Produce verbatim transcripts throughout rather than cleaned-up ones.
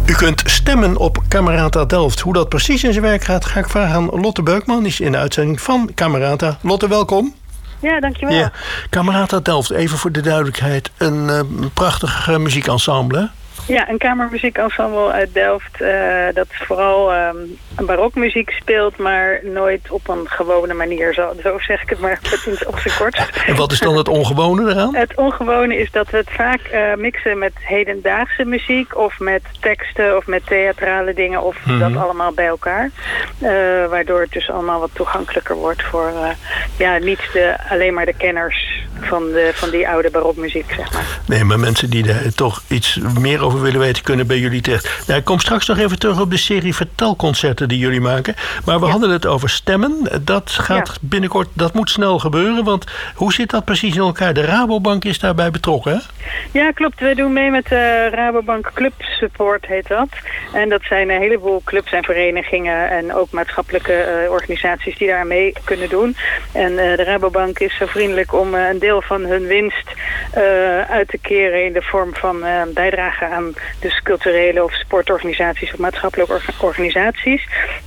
U kunt stemmen op Camerata Delft. Hoe dat precies in zijn werk gaat, ga ik vragen aan Lotte Beukman. Die is in de uitzending van Camerata. Lotte, welkom. Ja, dankjewel. Ja. Camerata Delft, even voor de duidelijkheid. Een uh, prachtig uh, muziekensemble, hè? Ja, een kamermuziekensemble uit Delft. Uh, dat vooral um, barokmuziek speelt, maar nooit op een gewone manier. Zo, zo zeg ik het maar op zijn kortst. En wat is dan het ongewone eraan? Het ongewone is dat we het vaak uh, mixen met hedendaagse muziek, of met teksten, of met theatrale dingen, of mm-hmm. dat allemaal bij elkaar. Uh, waardoor het dus allemaal wat toegankelijker wordt voor uh, ja, niet de, alleen maar de kenners van, de, van die oude barokmuziek, zeg maar. Nee, maar mensen die er toch iets meer over willen weten, kunnen bij jullie terecht. Nou, ik kom straks nog even terug op de serie vertelconcerten die jullie maken. Maar we ja. hadden het over stemmen. Dat gaat ja. binnenkort, dat moet snel gebeuren. Want hoe zit dat precies in elkaar? De Rabobank is daarbij betrokken, hè? Ja, klopt. We doen mee met de Rabobank Club Support, heet dat. En dat zijn een heleboel clubs en verenigingen en ook maatschappelijke uh, organisaties die daar mee kunnen doen. En uh, de Rabobank is zo vriendelijk om uh, een deel van hun winst uh, uit te keren in de vorm van uh, bijdrage aan dus culturele of sportorganisaties of maatschappelijke organisaties.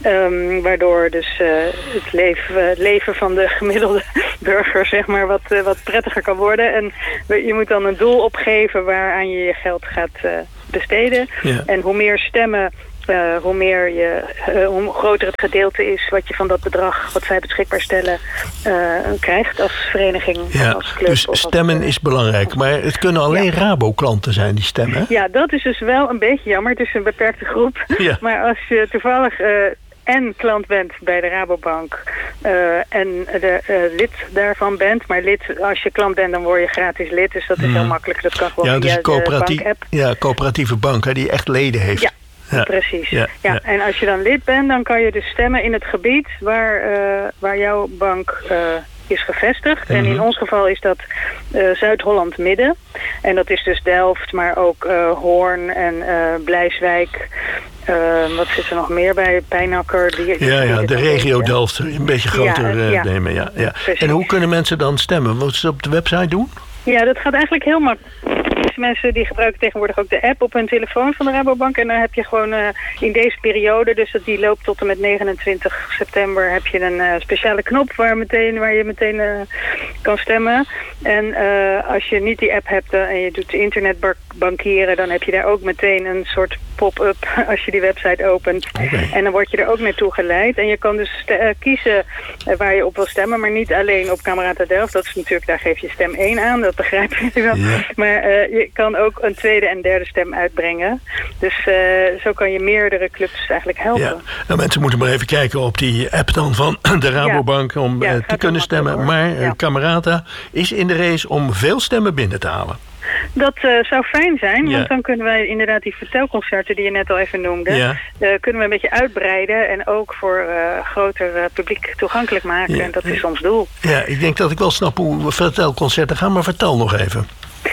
Um, waardoor dus uh, het leven, uh, leven van de gemiddelde burger zeg maar wat, uh, wat prettiger kan worden. En je moet dan een doel opgeven waaraan je je geld gaat uh, besteden. Ja. En hoe meer stemmen, Uh, hoe meer je, uh, hoe groter het gedeelte is wat je van dat bedrag wat zij beschikbaar stellen uh, krijgt als vereniging ja, of als club. Dus of stemmen als, uh, is belangrijk, maar het kunnen alleen ja. Rabo-klanten zijn die stemmen. Ja, dat is dus wel een beetje jammer. Het is een beperkte groep. Ja. Maar als je toevallig uh, en klant bent bij de Rabobank uh, en de uh, lid daarvan bent. Maar lid, als je klant bent, dan word je gratis lid. Dus dat is mm. heel makkelijk. Dat kan gewoon ja, dus via een coöperatief, de bank-app. Ja, coöperatieve bank hè, die echt leden heeft. Ja. Ja. Precies. Ja, ja. ja, en als je dan lid bent, dan kan je dus stemmen in het gebied waar, uh, waar jouw bank uh, is gevestigd. Mm-hmm. En in ons geval is dat uh, Zuid-Holland Midden. En dat is dus Delft, maar ook uh, Hoorn en uh, Blijswijk. Uh, wat zit er nog meer bij? Pijnakker. Die, die ja, ja, de regio beetje. Delft. Een beetje groter ja, uh, ja. nemen. Ja, ja. En hoe kunnen mensen dan stemmen? Wat ze op de website doen? Ja, dat gaat eigenlijk heel makkelijk. Mensen die gebruiken tegenwoordig ook de app op hun telefoon van de Rabobank. En dan heb je gewoon uh, in deze periode, dus dat die loopt tot en met negenentwintig september, heb je een uh, speciale knop waar, meteen, waar je meteen uh, kan stemmen. En uh, als je niet die app hebt uh, en je doet internetbankieren, dan heb je daar ook meteen een soort pop-up als je die website opent. Okay. En dan word je er ook naartoe geleid. En je kan dus st- uh, kiezen uh, waar je op wil stemmen, maar niet alleen op Camerata Delft. Dat is natuurlijk, daar geef je stem één aan, dat begrijp je wel. Ja. Maar uh, je kan ook een tweede en derde stem uitbrengen. Dus uh, zo kan je meerdere clubs eigenlijk helpen. Ja. Nou, mensen moeten maar even kijken op die app dan van de Rabobank ja. om ja, uh, te kunnen stemmen. Door. Maar uh, ja. Camerata is in de race om veel stemmen binnen te halen. Dat uh, zou fijn zijn, ja. want dan kunnen wij inderdaad die vertelconcerten die je net al even noemde, ja. uh, kunnen we een beetje uitbreiden en ook voor uh, groter uh, publiek toegankelijk maken. Ja. En dat is ons doel. Ja, ik denk dat ik wel snap hoe vertelconcerten gaan, maar vertel nog even.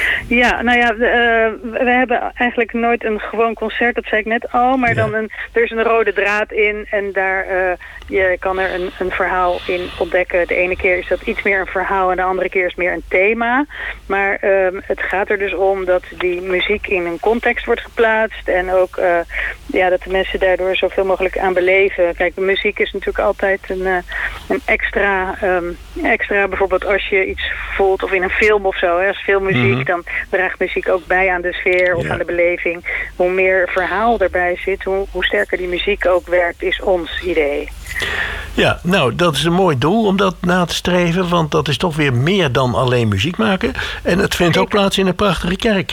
Ja, nou ja, uh, we hebben eigenlijk nooit een gewoon concert, dat zei ik net al, maar ja. dan een, er is een rode draad in en daar uh, je kan er een, een verhaal in ontdekken. De ene keer is dat iets meer een verhaal en de andere keer is meer een thema. Maar uh, het gaat er dus om dat die muziek in een context wordt geplaatst en ook uh, ja, dat de mensen daardoor zoveel mogelijk aan beleven. Kijk, de muziek is natuurlijk altijd een, uh, een extra, um, extra, bijvoorbeeld als je iets voelt of in een film of zo, hè, als veel muziek, mm-hmm. dan draagt muziek ook bij aan de sfeer of ja. aan de beleving. Hoe meer verhaal erbij zit, hoe, hoe sterker die muziek ook werkt, is ons idee. Ja, nou, dat is een mooi doel om dat na te streven, want dat is toch weer meer dan alleen muziek maken. En het vindt ook plaats in een prachtige kerk.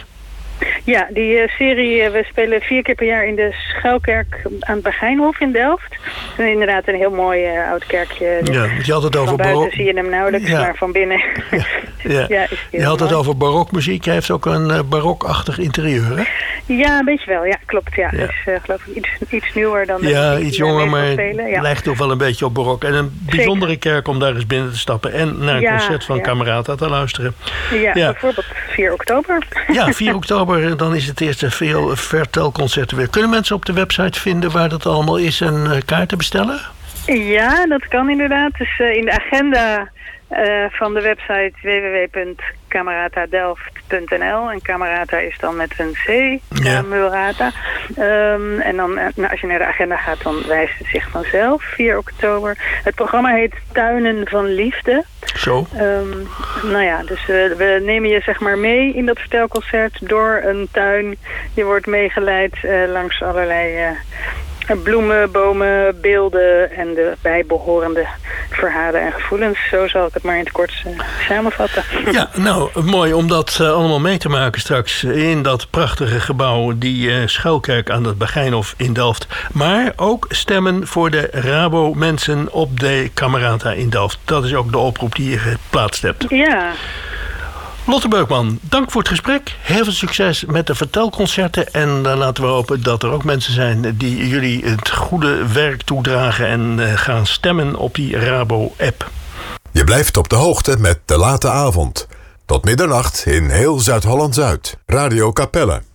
Ja, die uh, serie, uh, we spelen vier keer per jaar in de Schuilkerk aan het Begijnhof in Delft. En inderdaad een heel mooi uh, oud kerkje. Dus ja, je had het over van buiten barok... zie je hem nauwelijks, ja. maar van binnen. Ja, ja. ja, is je had mooi. Het over barokmuziek. Hij heeft ook een uh, barokachtig interieur, hè? Ja, een beetje wel. Ja, klopt. Ja. Ja. Dus uh, geloof ik iets, iets nieuwer dan... Ja, iets jonger, maar ja. lijkt toch wel een beetje op barok. En een bijzondere Zeker. kerk om daar eens binnen te stappen en naar een ja, concert van ja. Camerata te luisteren. Ja, ja, bijvoorbeeld vier oktober. Ja, vier oktober, dan is het eerste veel vertelconcerten weer. Kunnen mensen op de website vinden waar dat allemaal is en uh, kaarten bestellen? Ja, dat kan inderdaad. Dus uh, in de agenda uh, van de website w w w punt camerata delft punt n l. En Camerata is dan met een C, ja. Camerata. Um, en dan, nou, als je naar de agenda gaat, dan wijst het zich vanzelf, vier oktober. Het programma heet Tuinen van Liefde. Zo. Um, nou ja, dus uh, we nemen je zeg maar mee in dat vertelconcert door een tuin. Je wordt meegeleid uh, langs allerlei uh, bloemen, bomen, beelden en de bijbehorende verhalen en gevoelens. Zo zal ik het maar in het kort uh, samenvatten. Ja, nou, mooi om dat uh, allemaal mee te maken straks in dat prachtige gebouw, die uh, schuilkerk aan het Begijnhof in Delft. Maar ook stemmen voor de Rabo-mensen op de Camerata in Delft. Dat is ook de oproep die je geplaatst hebt. Ja. Lotte Beukman, dank voor het gesprek. Heel veel succes met de vertelconcerten. En dan laten we hopen dat er ook mensen zijn die jullie het goede werk toedragen en uh, gaan stemmen op die Rabo-app. Je blijft op de hoogte met De Late Avond. Tot middernacht in heel Zuid-Holland-Zuid. Radio Capelle.